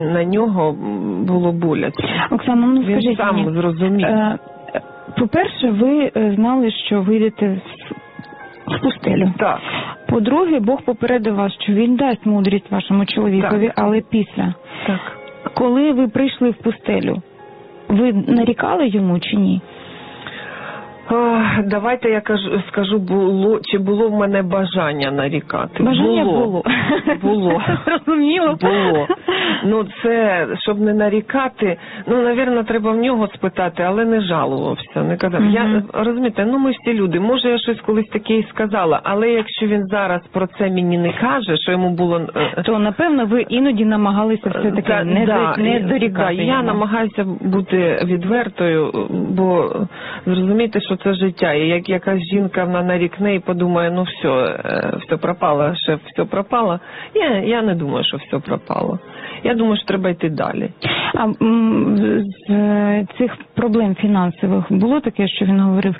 на нього було боляче. Оксана, ну Він скажіть сам мені, зрозумів. По-перше, ви знали, що вийдете в пустелю. Так. По-друге, Бог попередив вас, що Він дасть мудрість вашому чоловікові, Так. але після. Так. Коли ви прийшли в пустелю, ви нарікали йому чи ні? Давайте я скажу, чи було в мене бажання нарікати. Бажання було. Було. Зрозуміло. Було. Ну, це, щоб не нарікати, ну, навірно, треба в нього спитати, але не жалувався, не казав. Я, розумієте, ну, ми всі люди, може, я щось колись таке і сказала, але якщо він зараз про це мені не каже, що йому було... То, напевно, ви іноді намагалися все-таки не дорікати. Я намагаюся бути відвертою, бо зрозуміти, що це життя. І як якась жінка вона нарікне і подумає, ну все пропало, шеф, все пропало. Я не думаю, що все пропало. Я думаю, що треба йти далі. А з цих проблем фінансових було таке, що він говорив,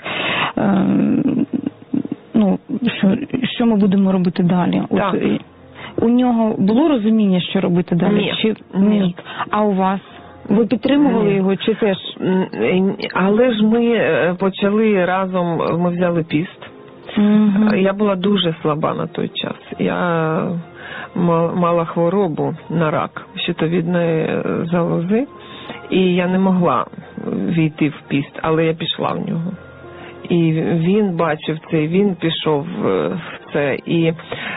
ну, що ми будемо робити далі? Так. От, у нього було розуміння, що робити далі? Ні. Чи ні? А у вас? Ви підтримували його чи теж? Але ж ми почали разом, ми взяли піст. Я була дуже слаба на той час. Я мала хворобу на рак щитовідної залози, і я не могла війти в піст, але я пішла в нього. І він бачив це, він пішов в це. І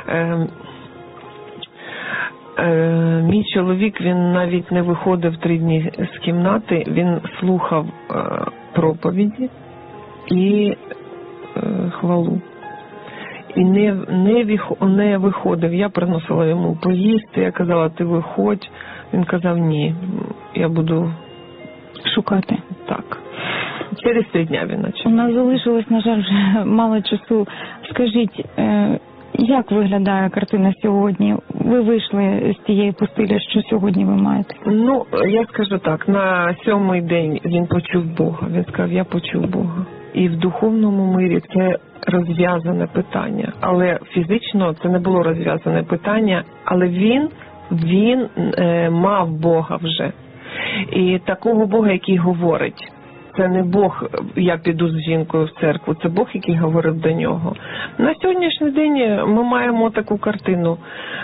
мій чоловік, він навіть не виходив 3 дні з кімнати, він слухав проповіді і хвалу. І не виходив. Я приносила йому поїсти, я казала, ти виходь. Він казав, ні, я буду шукати. Так. Через 3 дня він почав. У нас залишилось, на жаль, вже мало часу. Скажіть, як виглядає картина сьогодні? Ви вийшли з тієї пустелі, що сьогодні ви маєте? Ну, я скажу так, на 7-й день він почув Бога. Він сказав, я почув Бога. І в духовному мирі це розв'язане питання. Але фізично це не було розв'язане питання, але він мав Бога вже. І такого Бога, який говорить. Це не Бог, я піду з жінкою в церкву, це Бог, який говорив до нього. На сьогоднішній день ми маємо таку картину.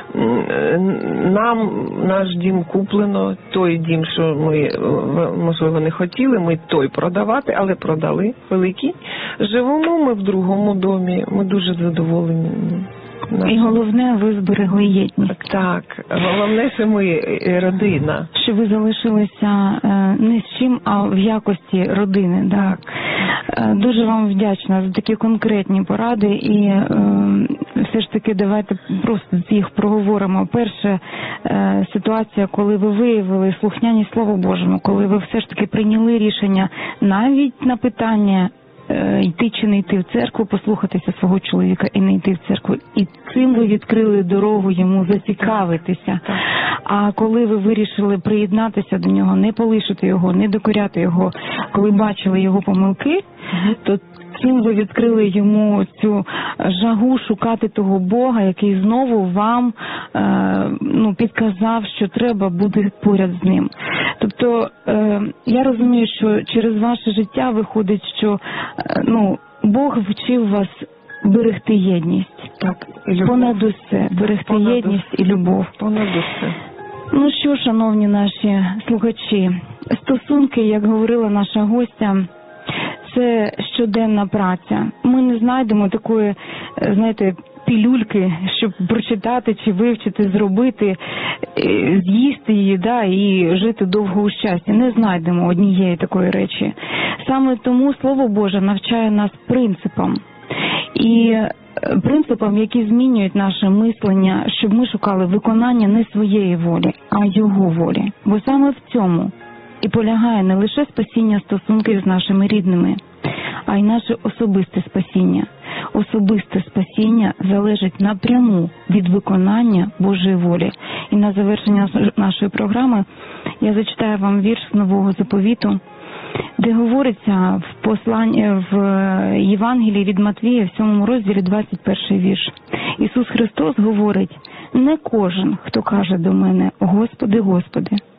Нам наш дім куплено, той дім, що ми, можливо, не хотіли, ми той продавати, але продали великий. Живемо ми в другому домі, ми дуже задоволені. І головне, ви зберегли єдність. Так, головне, що ми родина. Що ви залишилися не з чим, а в якості родини. Так. Дуже вам вдячна за такі конкретні поради і все ж таки давайте просто їх проговоримо. Перша ситуація, коли ви виявили слухняність Слову Божому, коли ви все ж таки прийняли рішення навіть на питання йти чи не йти в церкву, послухатися свого чоловіка і не йти в церкву. І цим ви відкрили дорогу йому зацікавитися. А коли ви вирішили приєднатися до нього, не полишити його, не докоряти його, коли бачили його помилки, то цим ви відкрили йому цю жагу шукати того Бога, який знову вам підказав, що треба бути поряд з ним. Тобто я розумію, що через ваше життя виходить, що Бог вчив вас берегти єдність. Так, понад усе, берегти єдність і любов. Понад усе. Ну що, шановні наші слухачі, стосунки, як говорила наша гостя, це щоденна праця. Ми не знайдемо такої, знаєте, пілюльки, щоб прочитати чи вивчити, зробити, з'їсти її, і жити довго у щасті. Не знайдемо однієї такої речі. Саме тому Слово Боже навчає нас принципам. І принципам, які змінюють наше мислення, щоб ми шукали виконання не своєї волі, а Його волі. Бо саме в цьому і полягає не лише спасіння стосунків з нашими рідними, а й наше особисте спасіння. Особисте спасіння залежить напряму від виконання Божої волі. І на завершення нашої програми я зачитаю вам вірш з Нового Заповіту, де говориться в посланні в Євангелії від Матвія, в 7 розділі, 21 вірш. Ісус Христос говорить: не кожен, хто каже до мене: Господи, Господи,